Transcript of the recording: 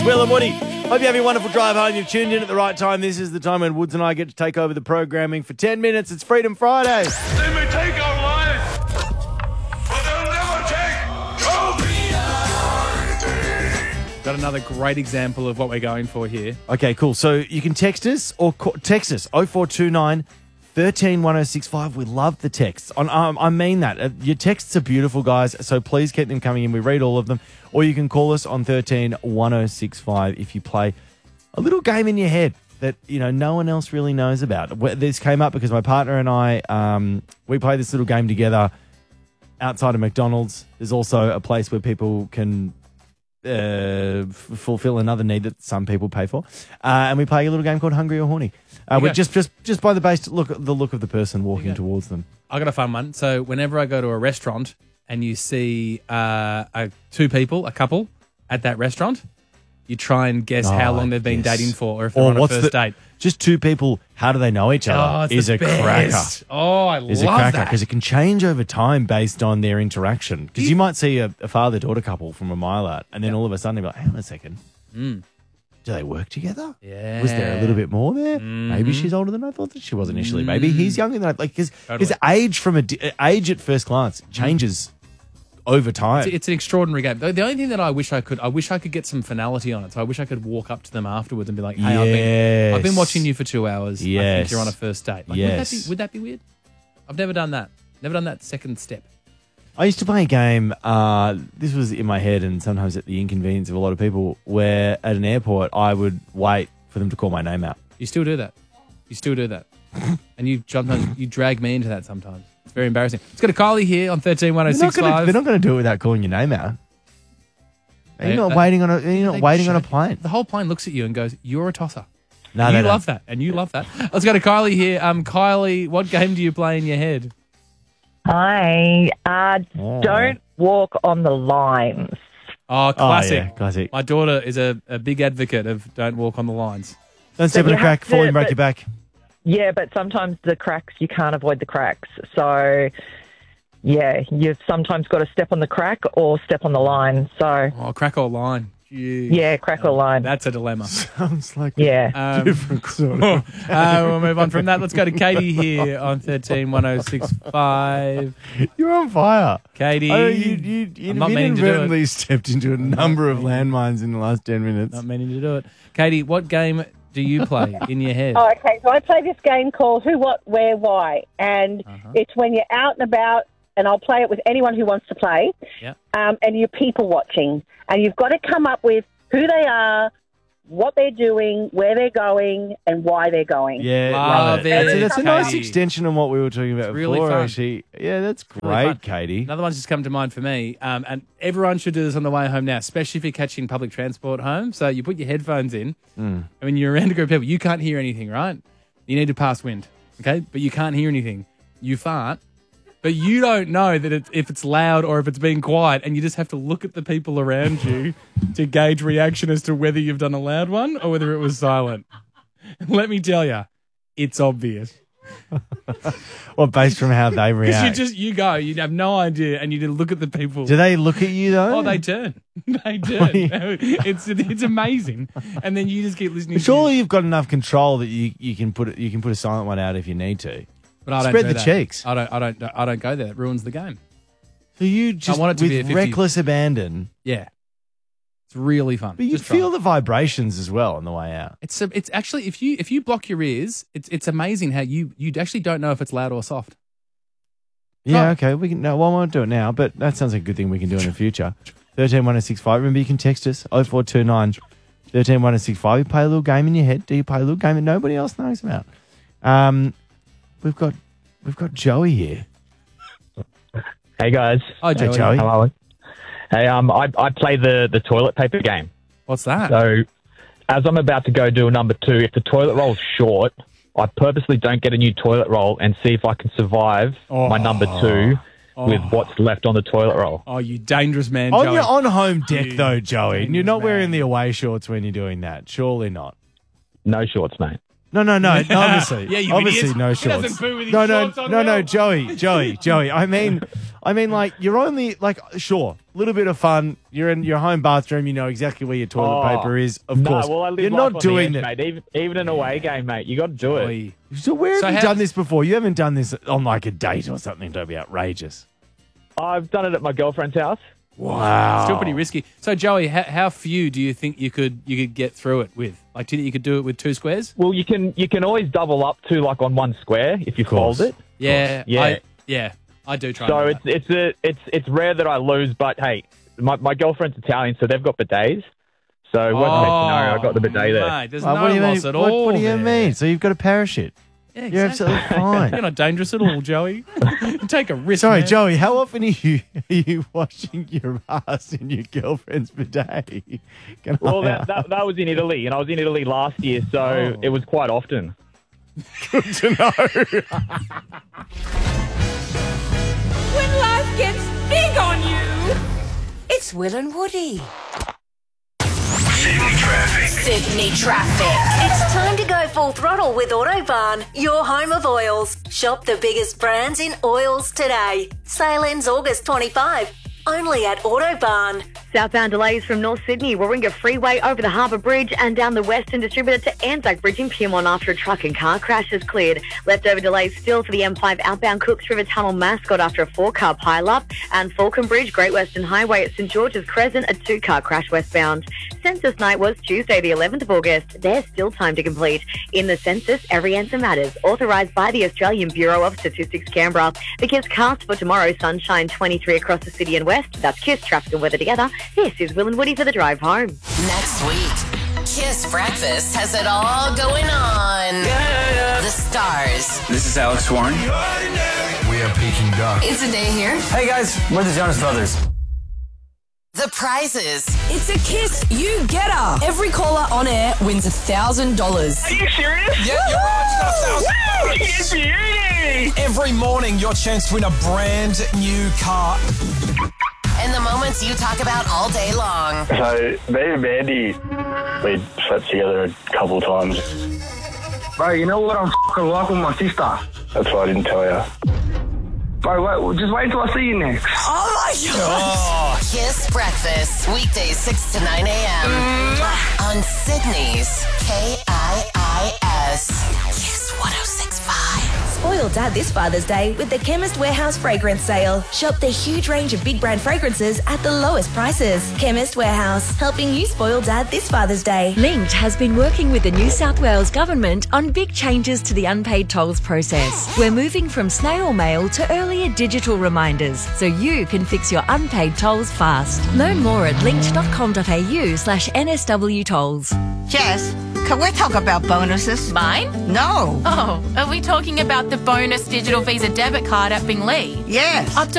Will and Woody. Hope you're having a wonderful drive home. You've tuned in at the right time. This is the time when Woods and I get to take over the programming for 10 minutes. It's Freedom Friday. They may take our lives, but they'll never take your Got another great example of what we're going for here. Okay, cool. So you can text us or text us 0429 131065. We love the texts. I mean that. Your texts are beautiful, guys, so please keep them coming in. We read all of them. Or you can call us on 131065 if you play a little game in your head that, you know, no one else really knows about. This came up because my partner and I, we play this little game together outside of McDonald's. There's also a place where people can fulfill another need that some people pay for, and we play a little game called Hungry or Horny. We're just by the base look of the person walking towards them. I got a fun one. So whenever I go to a restaurant and you see two people, a couple at that restaurant, you try and guess how long they've been dating for, or if they're on a first date. Just two people. How do they know each other? Is a cracker. Oh, I Is love a cracker that. because it can change over time based on their interaction. Because you might see a father-daughter couple from a mile out, and then all of a sudden they're like, hang on a second. Do they work together? Yeah. Was there a little bit more there? Maybe she's older than I thought that she was initially. Maybe he's younger than I like. Because age age at first glance changes over time. It's an extraordinary game. The only thing that I wish I could get some finality on it. So I wish I could walk up to them afterwards and be like, "Hey, I've been watching you for 2 hours. I think you're on a first date." Like, would that be weird? I've never done that. Never done that second step. I used to play a game, this was in my head and sometimes at the inconvenience of a lot of people, where at an airport I would wait for them to call my name out. You still do that. And you drag me into that sometimes. It's very embarrassing. Let's go to Kylie here on 131065. They're not going to do it without calling your name out. You're not waiting on a plane. The whole plane looks at you and goes, "You're a tosser." No, you love that, and you love that. Let's go to Kylie here. Kylie, what game do you play in your head? Hi. Don't walk on the lines. Oh, classic. Oh, yeah, classic. My daughter is a big advocate of don't walk on the lines. Don't step in a crack, fall and break your back. Yeah, but sometimes the cracks, you can't avoid the cracks. So, yeah, you've sometimes got to step on the crack or step on the line. So, crack or line. Jeez. Yeah, crack or line. That's a dilemma. Sounds like a different sort of. We'll move on from that. Let's go to Katie here on 131065. You're on fire. Katie. You I'm not meaning to do it. inadvertently stepped into a number of landmines in the last 10 minutes. Not meaning to do it. Katie, what game do you play in your head? Oh, okay, so I play this game called Who, What, Where, Why. And it's when you're out and about, and I'll play it with anyone who wants to play, and you're people watching. And you've got to come up with who they are, what they're doing, where they're going, and why they're going. Yeah, love it. That's a nice extension on what we were talking about before, really fun. actually. Yeah, that's great, Really Katie. Another one's just come to mind for me, and everyone should do this on the way home now, especially if you're catching public transport home. So you put your headphones in, and when you're around a group of people, you can't hear anything, right? You need to pass wind, okay? But you can't hear anything. You fart, but you don't know that if it's loud or if it's being quiet, and you just have to look at the people around you to gauge reaction as to whether you've done a loud one or whether it was silent. Let me tell you, it's obvious. Well, based from how they react. Because you have no idea, and you look at the people. Do they look at you, though? Oh, they turn. They turn. It's amazing. And then you just keep listening. Surely you've got enough control that you can put a silent one out if you need to. But I don't spread do the that. cheeks. I don't go there. It ruins the game. So you just I want it to be a with 50. reckless abandon. Yeah, it's really fun. But you Just try feel it. the vibrations as well on the way out. It's actually if you block your ears, it's amazing how you actually don't know if it's loud or soft. Yeah, okay. We won't do it now, but that sounds like a good thing we can do in the future. 131065. Remember, you can text us 0429 131065. You play a little game in your head. Do you play a little game that nobody else knows about? We've got Joey here. Hey guys. Hi, Hey, Joey. Joey. How are we? Hey, I play the toilet paper game. What's that? So, as I'm about to go do a number 2, if the toilet roll's short, I purposely don't get a new toilet roll and see if I can survive my number 2 with what's left on the toilet roll. Oh, you dangerous man, Joey. On home deck, You though, Joey. dangerous You're not man. wearing the away shorts when you're doing that. Surely not. No shorts, mate. No, obviously. Yeah, you obviously idiot. no He shorts. doesn't poo with his no, shorts on, Will. Joey. I mean I mean, like, you're only, like, sure, a little bit of fun. You're in your home bathroom. You know exactly where your toilet paper is, of course. Well, I live you're life not on doing the it. edge, mate. Even an away game, mate. You got to do it. Oi. So where So have you how- done this before? You haven't done this on, like, a date or something. Don't be outrageous. I've done it at my girlfriend's house. Wow. Still pretty risky. So, Joey, how few do you think you could get through it with? Like, do you think you could do it with 2 squares? Well, you can always double up to like on one square if you course. fold it. Yeah. I do try. So and do that. it's rare that I lose, but hey, my girlfriend's Italian, so they've got bidets. So worst case scenario, I got the bidet there. Mate, there's Oh, no what do you loss mean? at all. What do you there. mean? So you've got a parachute. Yeah, You're exactly. absolutely fine. You're not dangerous at all, Joey. Take a risk. Sorry, man. Joey, how often are you washing your ass in your girlfriend's bidet? Can Well, I- that was in Italy, and I was in Italy last year, so it was quite often. Good to know. When life gets big on you, it's Will and Woody. Sydney traffic. Sydney traffic. It's time to go full throttle with Autobarn, your home of oils. Shop the biggest brands in oils today. Sale ends August 25. Only at Autobarn. Southbound delays from North Sydney, Warringah Freeway over the Harbour Bridge and down the Western Distributor to Anzac Bridge in Pyrmont after a truck and car crash has cleared. Leftover delays still for the M5 outbound Cooks River Tunnel Mascot after a 4-car pile-up, and Falcon Bridge, Great Western Highway at St George's Crescent, a 2-car crash westbound. Census night was Tuesday the 11th of August. There's still time to complete. In the census, every answer matters. Authorised by the Australian Bureau of Statistics, Canberra. The KISS cast for tomorrow, sunshine 23 across the city and west. That's KISS, traffic and weather together. This is Will and Woody for the drive home. Next week, Kiss Breakfast has it all going on. The stars. This is Alex Warren. We are Peking Duck. It's a day here. Hey guys, we're the Jonas Brothers. The prizes. It's a Kiss You Getter. Every caller on air wins $1,000. Are you serious? Yeah, you're right. Wow, it's beauty. Every morning, your chance to win a brand new car. And the moments you talk about all day long. So, me and Mandy, we slept together a couple of times. Bro, you know what I'm f***ing like with my sister? That's why I didn't tell you. Bro, just wait till I see you next. Oh my God. Kiss Breakfast, weekdays 6 to 9 a.m. On Sydney's KIIS. Kiss 106.5. Spoil Dad this Father's Day with the Chemist Warehouse Fragrance Sale. Shop the huge range of big brand fragrances at the lowest prices. Chemist Warehouse, helping you spoil Dad this Father's Day. Linked has been working with the New South Wales Government on big changes to the unpaid tolls process. We're moving from snail mail to earlier digital reminders so you can fix your unpaid tolls fast. Learn more at linked.com.au/NSW tolls. Jess, can we talk about bonuses? Mine? No. Oh, are we talking about the bonus digital Visa debit card at Binglee? Yes. Up to